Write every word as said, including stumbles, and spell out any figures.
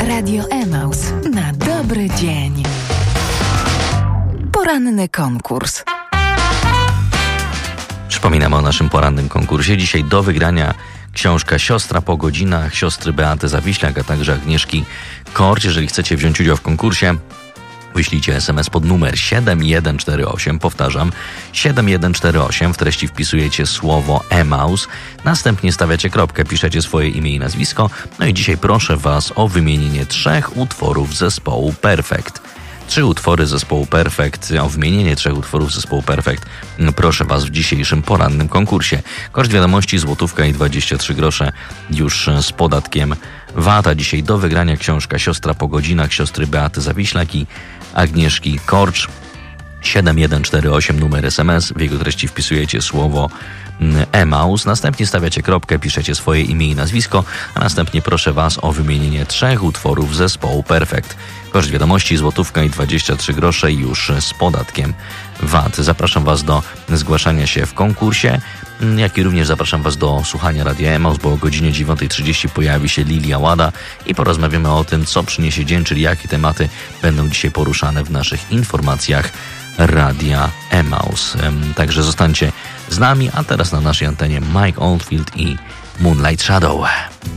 Radio Emaus na dobry dzień. Poranny konkurs. Przypominamy o naszym porannym konkursie. Dzisiaj do wygrania książka Siostra po godzinach siostry Beaty Zawiślak, a także Agnieszki Korć. Jeżeli chcecie wziąć udział w konkursie, wyślijcie es em es pod numer siedem jeden cztery osiem. Powtarzam, siedem jeden cztery osiem. W treści wpisujecie słowo Emaus. Następnie stawiacie kropkę, piszecie swoje imię i nazwisko. No i dzisiaj proszę Was o wymienienie trzech utworów zespołu Perfekt. Trzy utwory zespołu Perfekt, o wymienienie trzech utworów zespołu Perfekt proszę Was w dzisiejszym porannym konkursie. Koszt wiadomości złotówka i dwadzieścia trzy grosze już z podatkiem V A T. A dzisiaj do wygrania książka Siostra po godzinach siostry Beaty Zawiślak i Agnieszki Korcz. siedem jeden cztery osiem numer es em es. W jego treści wpisujecie słowo Emaus. Następnie stawiacie kropkę, piszecie swoje imię i nazwisko, a następnie proszę Was o wymienienie trzech utworów zespołu Perfekt. Koszt wiadomości złotówka i dwadzieścia trzy grosze już z podatkiem V A T. Zapraszam Was do zgłaszania się w konkursie, jak i również zapraszam Was do słuchania Radia Emaus, bo o godzinie dziewiąta trzydzieści pojawi się Lilia Łada i porozmawiamy o tym, co przyniesie dzień, czyli jakie tematy będą dzisiaj poruszane w naszych informacjach Radia Emaus. Także zostańcie z nami, a teraz na naszej antenie Mike Oldfield i Moonlight Shadow.